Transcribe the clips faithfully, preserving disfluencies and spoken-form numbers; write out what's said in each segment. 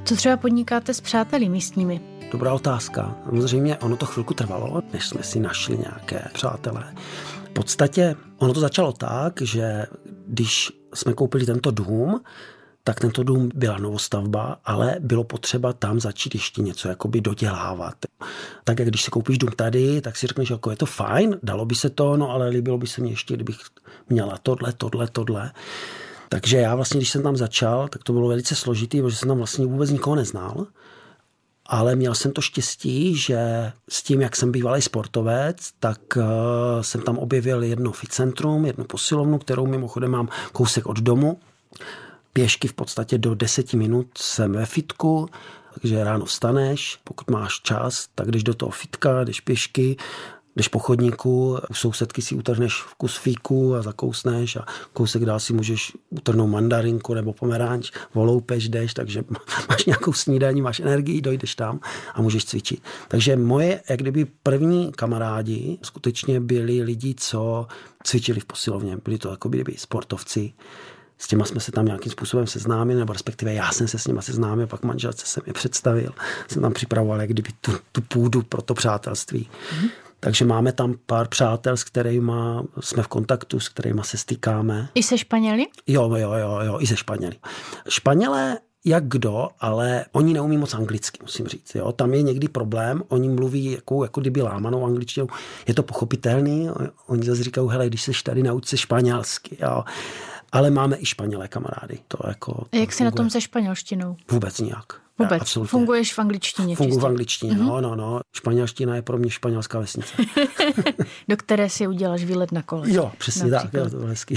Co třeba podnikáte s přáteli místními? Dobrá otázka. Samozřejmě ono to chvilku trvalo, než jsme si našli nějaké přátelé. V podstatě ono to začalo tak, že když jsme koupili tento dům, tak tento dům byla novostavba, ale bylo potřeba tam začít ještě něco jakoby dodělávat. Tak jak když si koupíš dům tady, tak si řekneš, jako je to fajn, dalo by se to, no ale líbilo by se mi ještě, kdybych měla tohle, tohle, tohle. Takže já vlastně, když jsem tam začal, tak to bylo velice složitý, protože jsem tam vlastně vůbec nikoho neznal. Ale měl jsem to štěstí, že s tím, jak jsem bývalý sportovec, tak uh, jsem tam objevil jedno fitcentrum, jednu posilovnu, kterou mimochodem mám kousek od domu. Pěšky v podstatě do deseti minut jsem ve fitku, takže ráno vstaneš, pokud máš čas, tak jdeš do toho fitka, jdeš pěšky, jdeš po chodníku, u sousedky si utrhneš kus fíku a zakousneš a kousek dál si můžeš utrhnout mandarinku nebo pomeranč, voloupeš, jdeš, takže máš nějakou snídaní, máš energii, dojdeš tam a můžeš cvičit. Takže moje, jak kdyby první kamarádi skutečně byli lidi, co cvičili v posilovně, byli to jako kdyby sportovci. S těma jsme se tam nějakým způsobem seznámili, nebo respektive já jsem se s nima seznámil, pak manželce jsem je představil. Jsem tam připravoval jak kdyby tu, tu půdu pro to přátelství. Mm. Takže máme tam pár přátel, s kterými jsme v kontaktu, s kterými se stýkáme. I se Španěli? Jo, jo, jo, jo, i se Španěli. Španělé jak kdo, ale oni neumí moc anglicky, musím říct. Jo. Tam je někdy problém, oni mluví jako, jako kdyby lámanou angličtinou. Je to pochopitelný, oni zase říkají, hele, když seš tady, nauč se španělsky. Jo. Ale máme i Španělé kamarády. To jako, a jak jsi na tom se španělštinou? Vůbec nijak. Vůbec? Absolutně. Funguješ v angličtině? Funguji v angličtině, mm-hmm. no, no, no. Španělština je pro mě španělská vesnice. Do které si uděláš výlet na kole. Jo, přesně například. Tak, jo, to je hezký.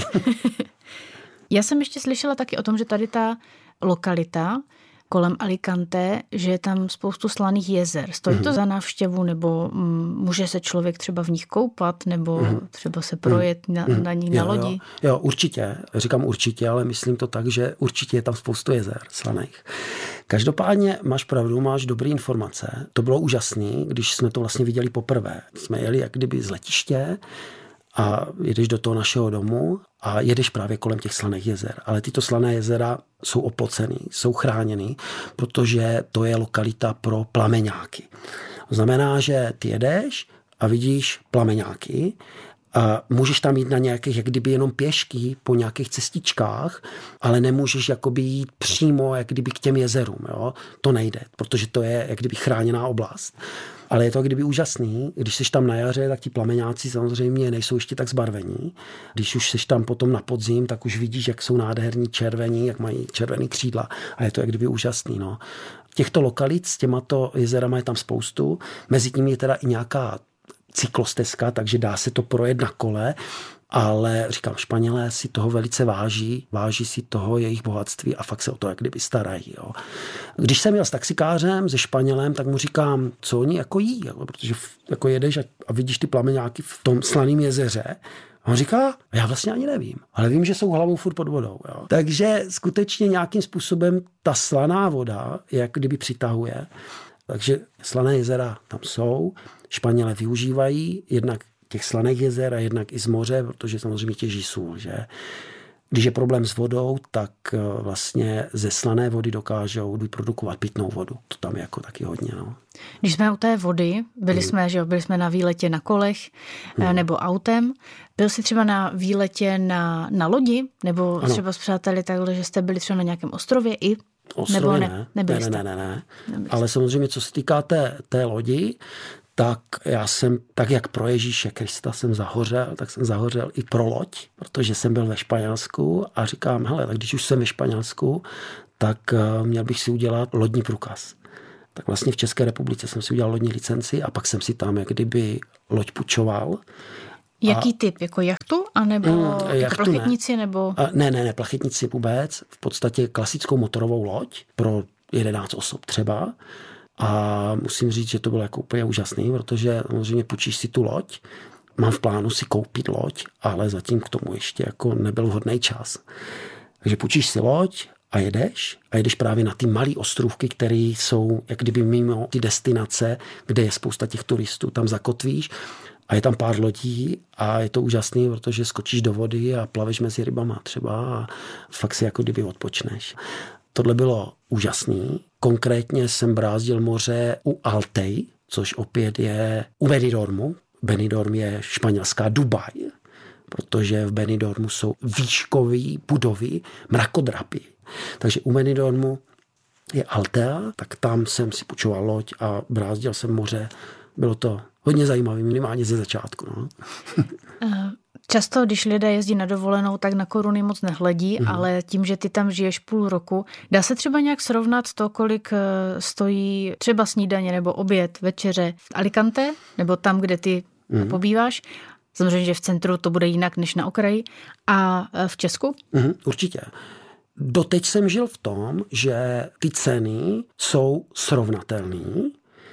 Já jsem ještě slyšela taky o tom, že tady ta lokalita kolem Alicante, že je tam spoustu slaných jezer. Stojí mm-hmm. to za návštěvu, nebo m, může se člověk třeba v nich koupat, nebo mm-hmm. třeba se projet mm-hmm. na, na ní na jo, lodi? Jo, jo, určitě. Říkám určitě, ale myslím to tak, že určitě je tam spoustu jezer slaných. Každopádně máš pravdu, máš dobré informace. To bylo úžasný, když jsme to vlastně viděli poprvé. Jsme jeli jak kdyby z letiště a jedeš do toho našeho domu a jedeš právě kolem těch slaných jezer. Ale tyto slané jezera jsou oplocený, jsou chráněný, protože to je lokalita pro plameňáky. To znamená, že ty jedeš a vidíš plameňáky a můžeš tam jít na nějakých, jak kdyby jenom pěšky po nějakých cestičkách, ale nemůžeš jakoby jít přímo jak kdyby k těm jezerům. Jo? To nejde, protože to je jak kdyby chráněná oblast. Ale je to kdyby úžasný, když jsi tam na jaře, tak ti plameňáci samozřejmě nejsou ještě tak zbarvení. Když už jsi tam potom na podzim, tak už vidíš, jak jsou nádherní červení, jak mají červený křídla a je to jak kdyby úžasný. No. Těchto lokalit s těmato jezerama je tam spoustu, mezi tím je teda i nějaká cyklostezka, takže dá se to projet na kole, ale říkám, Španělé si toho velice váží, váží si toho jejich bohatství a fakt se o to jak kdyby starají. Jo. Když jsem jel s taxikářem, se Španělem, tak mu říkám, co oni jako jí, jo, protože jako jedeš a, a vidíš ty plameňáky v tom slaném jezeře. A on říká, já vlastně ani nevím, ale vím, že jsou hlavou furt pod vodou. Jo. Takže skutečně nějakým způsobem ta slaná voda jak kdyby přitahuje. Takže slané jezera tam jsou, Španělé využívají jednak těch slaných jezer a jednak i z moře, protože samozřejmě těží sůl, že? Když je problém s vodou, tak vlastně ze slané vody dokážou vyprodukovat pitnou vodu. To tam je jako taky hodně. No. Když jsme u té vody, byli, hmm. jsme, že jo, byli jsme na výletě na kolech hmm. nebo autem. Byl jsi třeba na výletě na, na lodi? Nebo ano. třeba s přáteli takhle, že jste byli třeba na nějakém ostrově i? Ostrově nebo ne. Ne, ne, ne, ne, ne, ne. Ale samozřejmě, co se týká té, té lodi, tak já jsem, tak jak pro Ježíše Krista jsem zahořel, tak jsem zahořel i pro loď, protože jsem byl ve Španělsku a říkám, hele, tak když už jsem ve Španělsku, tak měl bych si udělat lodní průkaz. Tak vlastně v České republice jsem si udělal lodní licenci a pak jsem si tam jak kdyby loď půjčoval. Jaký a, typ? Jako jachtu? A nebo mm, jako plachetnici? Ne. Nebo... A, ne, ne, ne, plachetnici vůbec. V podstatě klasickou motorovou loď pro jedenáct osob třeba. A musím říct, že to bylo jako úplně úžasný, protože samozřejmě půjčíš si tu loď. Mám v plánu si koupit loď, ale zatím k tomu ještě jako nebyl vhodný čas. Takže půjčíš si loď a jedeš. A jedeš právě na ty malé ostrůvky, které jsou jak kdyby mimo ty destinace, kde je spousta těch turistů. Tam zakotvíš a je tam pár lodí a je to úžasný, protože skočíš do vody a plaveš mezi rybama třeba a fakt si jako kdyby odpočneš. Tohle bylo úžasný. Konkrétně jsem brázdil moře u Altej, což opět je u Benidormu. Benidorm je španělská Dubaj, protože v Benidormu jsou výškové budovy, mrakodrapy. Takže u Benidormu je Altea, tak tam jsem si půjčoval loď a brázdil jsem moře. Bylo to hodně zajímavé, minimálně ze začátku. No. Často, když lidé jezdí na dovolenou, tak na koruny moc nehledí, mm. ale tím, že ty tam žiješ půl roku, dá se třeba nějak srovnat to, kolik stojí třeba snídaně nebo oběd, večeře v Alicante, nebo tam, kde ty mm. pobýváš? Samozřejmě, že v centru to bude jinak než na okraji. A v Česku? Mm, určitě. Doteď jsem žil v tom, že ty ceny jsou srovnatelné,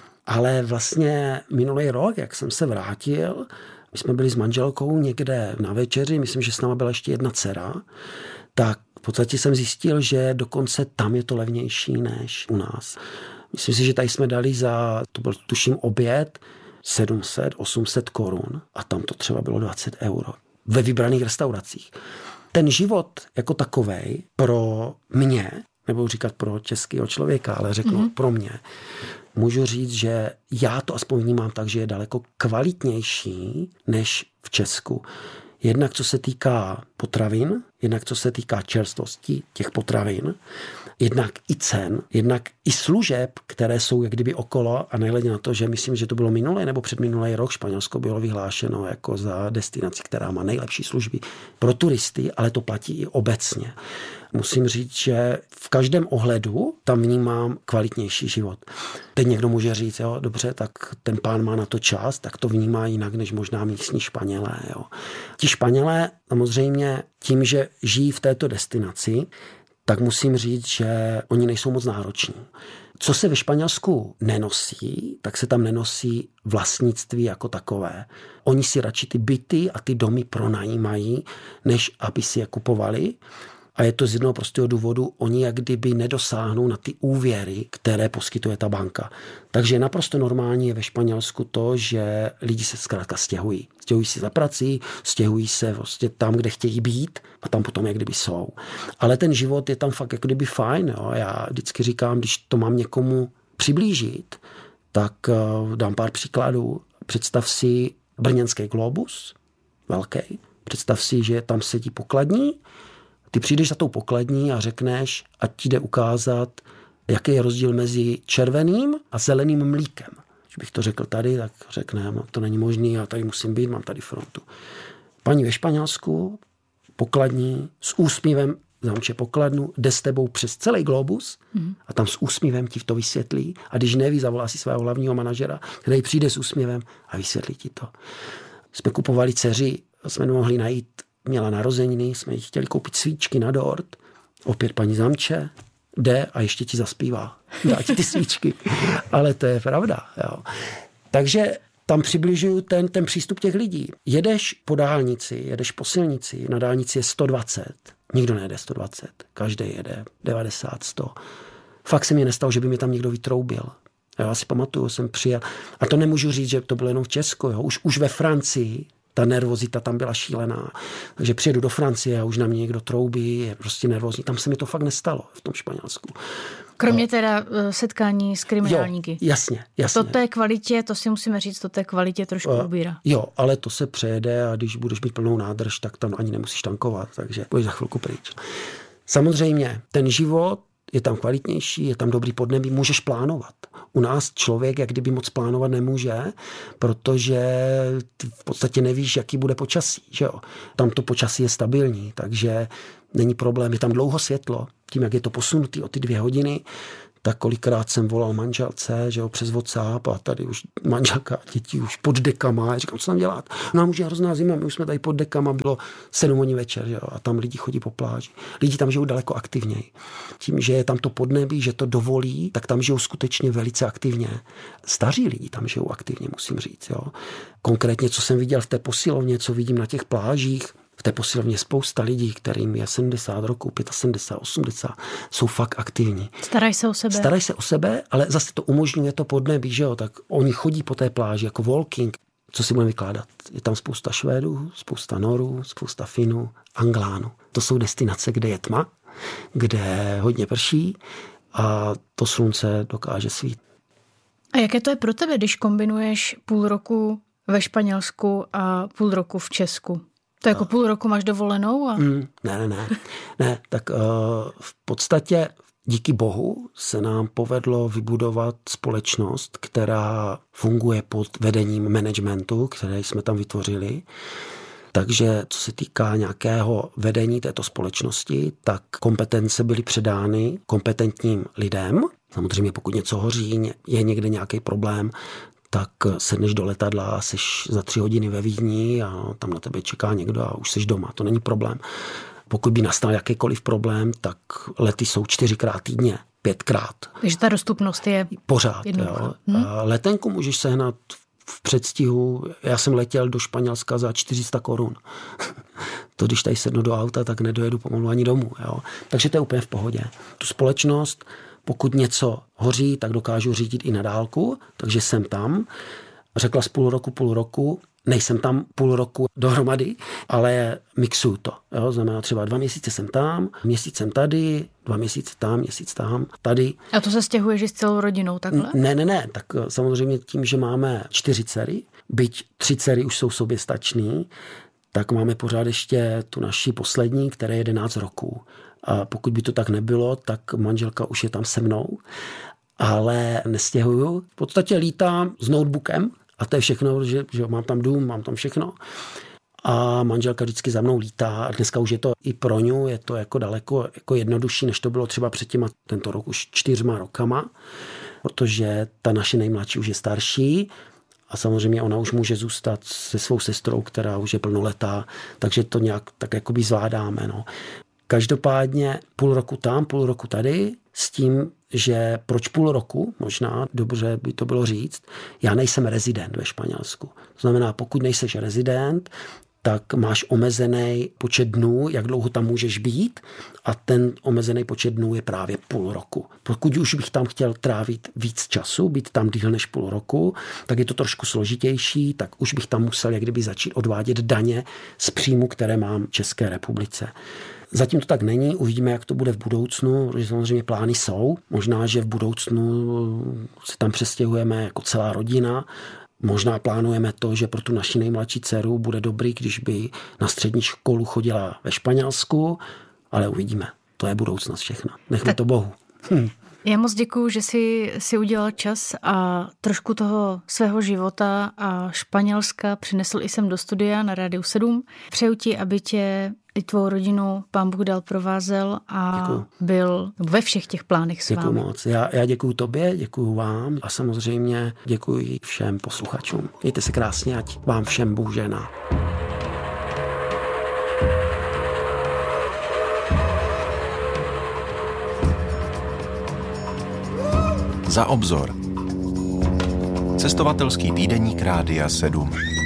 ale vlastně minulý rok, jak jsem se vrátil, my jsme byli s manželkou někde na večeři, myslím, že s náma byla ještě jedna dcera, tak v podstatě jsem zjistil, že dokonce tam je to levnější než u nás. Myslím si, že tady jsme dali za, to byl tuším oběd, sedm set, osm set korun a tam to třeba bylo dvacet euro ve vybraných restauracích. Ten život jako takovej pro mě, nebudu říkat pro českého člověka, ale řeknu mm-hmm. pro mě, můžu říct, že já to aspoň vnímám tak, že je daleko kvalitnější než v Česku. Jednak co se týká potravin, jednak co se týká čerstvosti těch potravin, jednak i cen, jednak i služeb, které jsou jak kdyby okolo a nehledě na to, že myslím, že to bylo minulý nebo předminulý rok, Španělsko bylo vyhlášeno jako za destinaci, která má nejlepší služby pro turisty, ale to platí i obecně. Musím říct, že v každém ohledu tam vnímám kvalitnější život. Teď někdo může říct, jo, dobře, tak ten pán má na to čas, tak to vnímá jinak než možná místní Španělé. Jo. Ti Španělé samozřejmě tím, že žijí v této destinaci, tak musím říct, že oni nejsou moc nároční. Co se ve Španělsku nenosí, tak se tam nenosí vlastnictví jako takové. Oni si radši ty byty a ty domy pronajímají, než aby si je kupovali. A je to z jednoho prostého důvodu, oni jak kdyby nedosáhnou na ty úvěry, které poskytuje ta banka. Takže naprosto normální je ve Španělsku to, že lidi se zkrátka stěhují. Stěhují se za prací, stěhují se vlastně tam, kde chtějí být a tam potom jak kdyby jsou. Ale ten život je tam fakt jak kdyby fajn. Jo. Já vždycky říkám, když to mám někomu přiblížit, tak uh, dám pár příkladů. Představ si brněnský Globus, velký. Představ si, že tam sedí pokladní. Ty přijdeš za tou pokladní a řekneš, ať ti jde ukázat, jaký je rozdíl mezi červeným a zeleným mlíkem. Když bych to řekl tady, tak řekne, to není možný, já tady musím být, mám tady frontu. Paní ve Španělsku, pokladní, s úsměvem zamče pokladnu, jde s tebou přes celý globus a tam s úsměvem ti to vysvětlí. A když neví, zavolá si svého hlavního manažera, který přijde s úsměvem a vysvětlí ti to. Jsme kupovali dceři, jsme nemohli najít, měla narozeniny, jsme jí chtěli koupit svíčky na dort. Opět paní zamče jde a ještě ti zaspívá. Dá ti ty svíčky. Ale to je pravda. Jo. Takže tam přibližuju ten, ten přístup těch lidí. Jedeš po dálnici, jedeš po silnici, na dálnici je sto dvacet. Nikdo nejede sto dvacet. Každý jede devadesát, sto. Fakt se mi nestalo, že by mi tam někdo vytroubil. Já si pamatuju, jsem přijel. A to nemůžu říct, že to bylo jenom v Česku. Jo. Už, už ve Francii ta nervozita tam byla šílená. Takže přijedu do Francie a už na mě někdo troubí, je prostě nervózní. Tam se mi to fakt nestalo v tom Španělsku. Kromě teda setkání s kriminálníky. Jo, jasně, jasně. To té kvalitě, to si musíme říct, to té kvalitě trošku ubírá. Jo, ale to se přejede a když budeš mít plnou nádrž, tak tam ani nemusíš tankovat, takže budeš za chvilku pryč. Samozřejmě, ten život je tam kvalitnější, je tam dobrý podnebí, můžeš plánovat. U nás člověk jak kdyby moc plánovat nemůže, protože ty v podstatě nevíš, jaký bude počasí. Že jo? Tam to počasí je stabilní, takže není problém. Je tam dlouho světlo, tím, jak je to posunutý o ty dvě hodiny, tak kolikrát jsem volal manželce, že jo, přes WhatsApp a tady už manželka a děti už pod dekama. Já říkám, co tam dělat? No, už je hrozná zima, my už jsme tady pod dekama, bylo sedm hodin večer, že jo, a tam lidi chodí po pláži. Lidi tam žijou daleko aktivněji. Tím, že je tam to podnebí, že to dovolí, tak tam žijou skutečně velice aktivně. Staří lidi tam žijou aktivně, musím říct, jo. Konkrétně, co jsem viděl v té posilovně, co vidím na těch plážích, v té posilovně spousta lidí, kterým je sedmdesát roků, sedmdesát pět, osmdesát, jsou fakt aktivní. Starají se o sebe. Starají se o sebe, ale zase to umožňuje to podnebí, že jo, tak oni chodí po té pláži jako walking. Co si budeme vykládat? Je tam spousta Švédů, spousta Norů, spousta Finů, Anglánů. To jsou destinace, kde je tma, kde hodně prší a to slunce dokáže svít. A jaké to je pro tebe, když kombinuješ půl roku ve Španělsku a půl roku v Česku? To jako půl roku máš dovolenou? A... Mm, ne, ne, ne. ne tak uh, v podstatě díky bohu se nám povedlo vybudovat společnost, která funguje pod vedením managementu, které jsme tam vytvořili. Takže co se týká nějakého vedení této společnosti, tak kompetence byly předány kompetentním lidem. Samozřejmě pokud něco hoří, je někde nějaký problém, tak sedneš do letadla a seš za tři hodiny ve Vídni a tam na tebe čeká někdo a už seš doma. To není problém. Pokud by nastal jakýkoliv problém, tak lety jsou čtyřikrát týdně, pětkrát. Takže ta dostupnost je pořád. Jo. Hmm. Letenku můžeš sehnat v předstihu. Já jsem letěl do Španělska za čtyři sta korun. To, když tady sednu do auta, tak nedojedu pomalu ani domů. Jo. Takže to je úplně v pohodě. Tu společnost, pokud něco hoří, tak dokážu řídit i na dálku, takže jsem tam. Řekla z půl roku, půl roku, nejsem tam půl roku dohromady, ale mixuju to. Jo? Znamená třeba dva měsíce jsem tam, měsíc jsem tady, dva měsíce tam, měsíc tam, tady. A to se stěhuješ s celou rodinou takhle? Ne, ne, ne. Tak samozřejmě tím, že máme čtyři dcery, byť tři dcery už jsou soběstačný, tak máme pořád ještě tu naši poslední, která je jedenáct roků. A pokud by to tak nebylo, tak manželka už je tam se mnou, ale nestěhuju. V podstatě lítám s notebookem a to je všechno, že, že mám tam dům, mám tam všechno. A manželka vždycky za mnou lítá a dneska už je to i pro ňu, je to jako daleko jako jednodušší, než to bylo třeba před těma tento rok už čtyřma rokama, protože ta naše nejmladší už je starší a samozřejmě ona už může zůstat se svou sestrou, která už je plnoletá, takže to nějak tak jakoby zvládáme. No. Každopádně půl roku tam, půl roku tady, s tím, že proč půl roku, možná dobře by to bylo říct, já nejsem rezident ve Španělsku. To znamená, pokud nejseš rezident, tak máš omezený počet dnů, jak dlouho tam můžeš být a ten omezený počet dnů je právě půl roku. Pokud už bych tam chtěl trávit víc času, být tam díl než půl roku, tak je to trošku složitější, tak už bych tam musel jak kdyby začít odvádět daně z příjmu, které mám v České republice. Zatím to tak není, uvidíme, jak to bude v budoucnu, protože samozřejmě plány jsou. Možná, že v budoucnu se tam přestěhujeme jako celá rodina. Možná plánujeme to, že pro tu naši nejmladší dceru bude dobrý, když by na střední školu chodila ve Španělsku, ale uvidíme. To je budoucnost všechno. Nechme tak to Bohu. Hm. Já moc děkuju, že jsi si udělal čas a trošku toho svého života a Španělska přinesl i sem do studia na Rádiu sedm. Přeju ti, aby tě i tvou rodinu Pán Bůh dál provázel a děkuju. Byl ve všech těch plánech s vámi. Děkuju moc. Já, já děkuju tobě, děkuju vám a samozřejmě děkuji všem posluchačům. Mějte se krásně, ať vám všem Bůh žehná. Za obzor. Cestovatelský týdeník Rádia sedm.